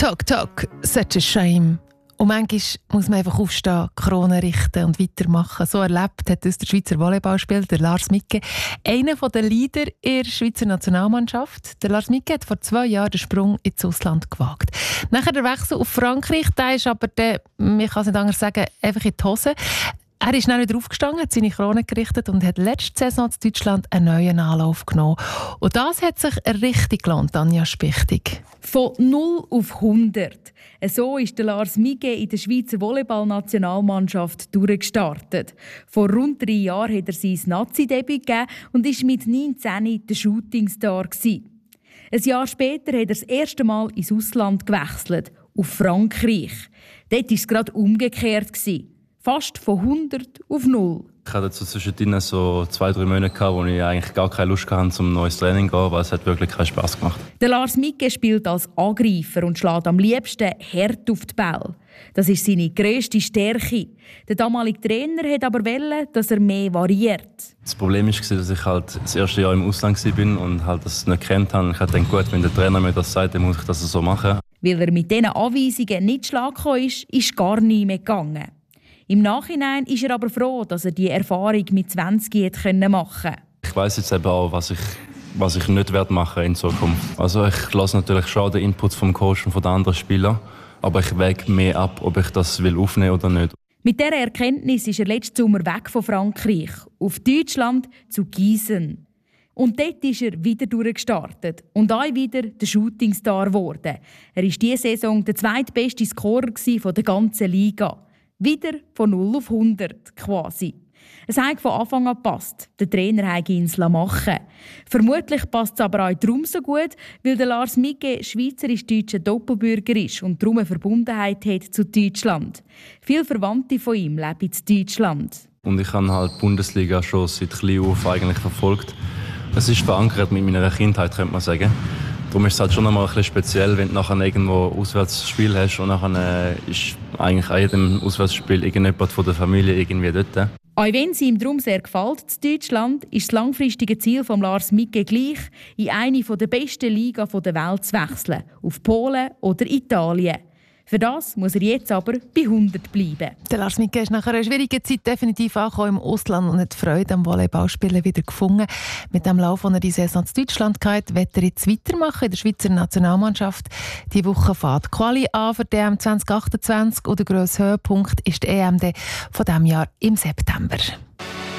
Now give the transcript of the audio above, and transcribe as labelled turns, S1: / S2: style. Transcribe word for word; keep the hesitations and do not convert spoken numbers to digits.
S1: Talk, talk, such a shame. Und manchmal muss man einfach aufstehen, die Krone richten und weitermachen. So erlebt hat das der Schweizer Volleyballspieler, der Lars Micke, einer der Leader in der Schweizer Nationalmannschaft. Der Lars Micke hat vor zwei Jahren den Sprung ins Ausland gewagt. Nachher der Wechsel auf Frankreich, der ist aber, der, man kann es nicht anders sagen, einfach in die Hose. Er ist schnell wieder aufgestanden, hat seine Krone gerichtet und hat letzte Saison in Deutschland einen neuen Anlauf genommen. Und das hat sich richtig gelohnt, Anja Spichtig.
S2: Von null auf hundert. So ist der Lars Micke in der Schweizer Volleyball-Nationalmannschaft durchgestartet. Vor rund drei Jahren hat er sein Nazi-Debüt gegeben und war mit neunzehn der Shootingstar. Ein Jahr später hat er das erste Mal ins Ausland gewechselt, auf Frankreich. Dort war es gerade umgekehrt. Fast von hundert auf null.
S3: Ich hatte zwischendrin so zwei, drei Monate, wo ich eigentlich gar keine Lust hatte, zum neues Training zu gehen, weil es hat wirklich keinen Spass gemacht.
S2: Der Lars Micke spielt als Angreifer und schlägt am liebsten hart auf die Bälle. Das ist seine grösste Stärke. Der damalige Trainer wollte aber wollen, dass er mehr variiert.
S3: Das Problem war, dass ich halt das erste Jahr im Ausland war und halt das nicht gekannt habe. Ich dachte, gut, wenn der Trainer mir das sagt, dann muss ich das so machen.
S2: Weil er mit diesen Anweisungen nicht schlaggekommen ist, ist gar nichts mehr gegangen. Im Nachhinein ist er aber froh, dass er die Erfahrung mit zwanzig machen konnte.
S3: Ich weiss jetzt eben auch, was ich, was ich nicht machen in Zukunft. Also ich lasse natürlich schon den Input vom Coach und von den anderen Spielern, aber ich wäge mehr ab, ob ich das will aufnehmen oder nicht.
S2: Mit dieser Erkenntnis ist er letzten Sommer weg von Frankreich, auf Deutschland zu Gießen. Und dort ist er wieder durchgestartet und auch wieder der Shootingstar geworden. Er war diese Saison der zweitbeste Scorer der ganzen Liga. Wieder von null auf hundert quasi. Es hat von Anfang an gepasst. Der Trainer hat ihn machen. Vermutlich passt es aber auch darum so gut, weil der Lars Micke schweizerisch-deutscher Doppelbürger ist und darum eine Verbundenheit hat zu Deutschland. Viele Verwandte von ihm leben in Deutschland.
S3: Und ich habe halt die Bundesliga schon seit klein auf eigentlich verfolgt. Es ist verankert mit meiner Kindheit, könnte man sagen. Darum ist es halt schon einmal ein bisschen speziell, wenn du nachher irgendwo ein Auswärtsspiel hast und nachher ist eigentlich an jedem Auswärtsspiel irgendjemand von der Familie irgendwie dort.
S2: Auch wenn es ihm darum sehr gefällt, in Deutschland, ist das langfristige Ziel von Lars Micke gleich, in eine der besten Ligen der Welt zu wechseln, auf Polen oder Italien. Für das muss er jetzt aber bei hundert bleiben.
S1: Der Lars Micke ist nach einer schwierigen Zeit definitiv angekommen im Ausland und hat Freude am Volleyballspielen wieder gefunden. Mit dem Lauf, den er die Saison in Deutschland hatte, wird er jetzt weitermachen in der Schweizer Nationalmannschaft. Die Woche fährt Quali an für die E M zwanzig achtundzwanzig und der grosse Höhepunkt ist die E M von diesem Jahr im September.